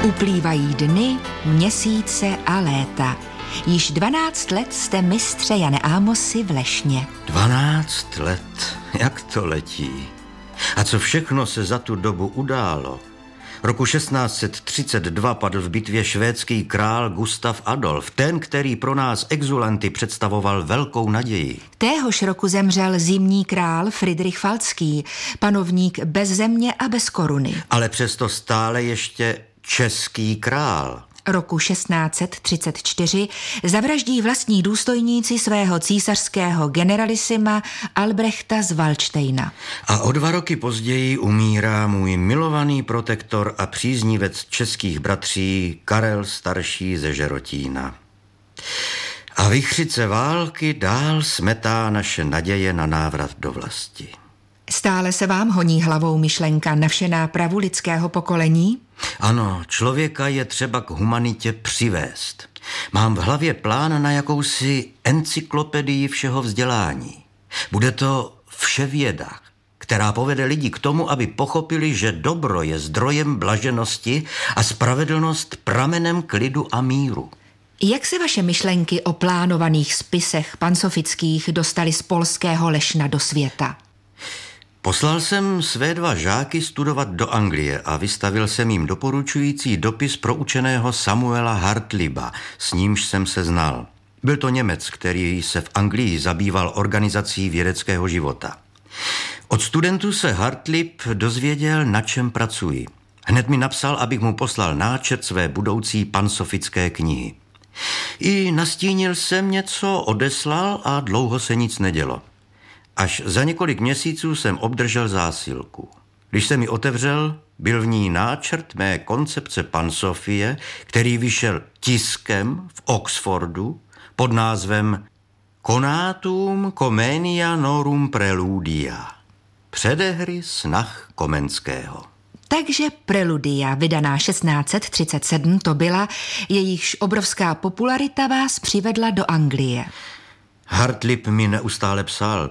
Uplývají dny, měsíce a léta. Již 12 let jste mistře Jane Ámosi v Lešně. 12 let, jak to letí. A co všechno se za tu dobu událo. Roku 1632 padl v bitvě švédský král Gustav Adolf, ten, který pro nás exulanty představoval velkou naději. Téhož roku zemřel zimní král Fridrich Falcký, panovník bez země a bez koruny. Ale přesto stále ještě český král. Roku 1634 zavraždí vlastní důstojníci svého císařského generalisima Albrechta z Valdštejna. A o 2 roky později umírá můj milovaný protektor a příznivec českých bratří Karel starší ze Žerotína. A vichřice války dál smetá naše naděje na návrat do vlasti. Stále se vám honí hlavou myšlenka navšená pravu lidského pokolení? Ano, člověka je třeba k humanitě přivést. Mám v hlavě plán na jakousi encyklopedii všeho vzdělání. Bude to vševěda, která povede lidi k tomu, aby pochopili, že dobro je zdrojem blaženosti a spravedlnost pramenem klidu a míru. Jak se vaše myšlenky o plánovaných spisech pansofických dostaly z polského Lešna do světa? Poslal jsem své 2 žáky studovat do Anglie a vystavil jsem jim doporučující dopis pro učeného Samuela Hartliba, s nímž jsem se znal. Byl to Němec, který se v Anglii zabýval organizací vědeckého života. Od studentů se Hartlib dozvěděl, na čem pracuji. Hned mi napsal, abych mu poslal náčrt své budoucí pansofické knihy. I nastínil jsem něco, odeslal a dlouho se nic nedělo. Až za několik měsíců jsem obdržel zásilku. Když jsem ji otevřel, byl v ní náčrt mé koncepce pansofie, který vyšel tiskem v Oxfordu pod názvem Conatum Comenia Norum Preludia. Předehry snah Komenského. Takže Preludia, vydaná 1637, to byla, jejichž obrovská popularita vás přivedla do Anglie. Hartlib mi neustále psal,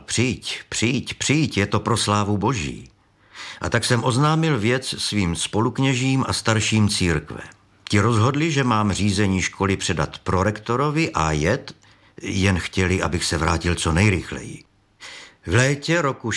přijď, je to pro slávu Boží. A tak jsem oznámil věc svým spolukněžím a starším církve. Ti rozhodli, že mám řízení školy předat prorektorovi a jen chtěli, abych se vrátil co nejrychleji. V létě roku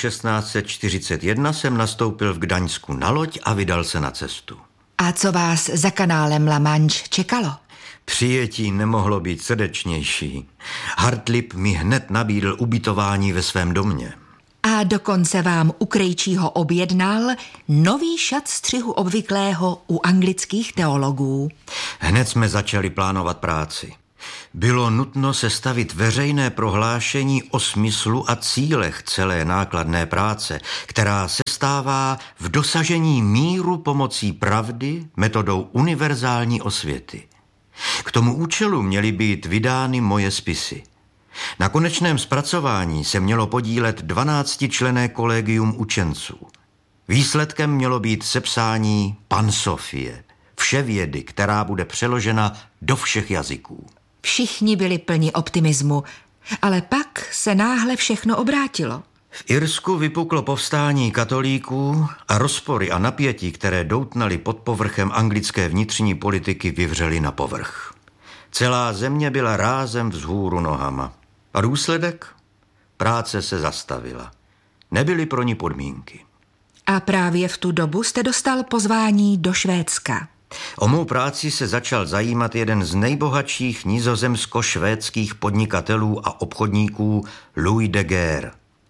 1641 jsem nastoupil v Gdaňsku na loď a vydal se na cestu. A co vás za kanálem La Manche čekalo? Přijetí nemohlo být srdečnější. Hartlib mi hned nabídl ubytování ve svém domě. A dokonce vám u krejčího objednal nový šat střihu obvyklého u anglických teologů. Hned jsme začali plánovat práci. Bylo nutno sestavit veřejné prohlášení o smyslu a cílech celé nákladné práce, která sestává v dosažení míru pomocí pravdy metodou univerzální osvěty. K tomu účelu měly být vydány moje spisy. Na konečném zpracování se mělo podílet 12členné kolegium učenců. Výsledkem mělo být sepsání pansofie, vševědy, která bude přeložena do všech jazyků. Všichni byli plni optimismu, ale pak se náhle všechno obrátilo. V Irsku vypuklo povstání katolíků a rozpory a napětí, které doutnaly pod povrchem anglické vnitřní politiky, vyvřely na povrch. Celá země byla rázem vzhůru nohama. A důsledek? Práce se zastavila. Nebyly pro ní podmínky. A právě v tu dobu jste dostal pozvání do Švédska. O mou práci se začal zajímat jeden z nejbohatších nizozemsko-švédských podnikatelů a obchodníků Louis de Geer.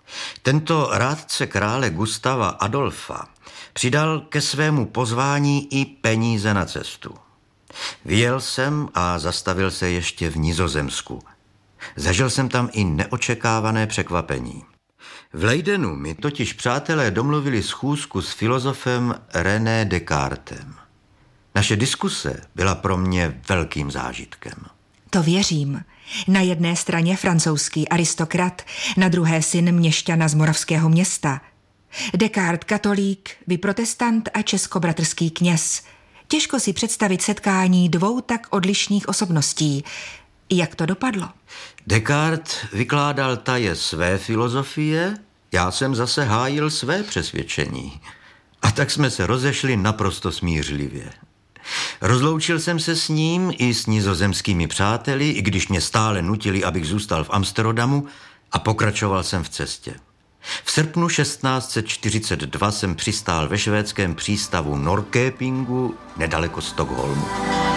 Tento rádce krále Gustava Adolfa přidal ke svému pozvání i peníze na cestu. Vyjel jsem a zastavil se ještě v Nizozemsku. Zažil jsem tam i neočekávané překvapení. V Leidenu mi totiž přátelé domluvili schůzku s filozofem René Descartem. Naše diskuse byla pro mě velkým zážitkem. To věřím. Na jedné straně francouzský aristokrat, na druhé syn měšťana z moravského města. Descartes katolík, vy protestant a českobratrský kněz. Těžko si představit setkání 2 tak odlišných osobností. Jak to dopadlo? Descartes vykládal taje své filozofie, já jsem zase hájil své přesvědčení. A tak jsme se rozešli naprosto smířlivě. Rozloučil jsem se s ním i s nizozemskými přáteli, i když mě stále nutili, abych zůstal v Amsterdamu, a pokračoval jsem v cestě. V srpnu 1642 jsem přistál ve švédském přístavu Norrköpingu nedaleko Stockholmu.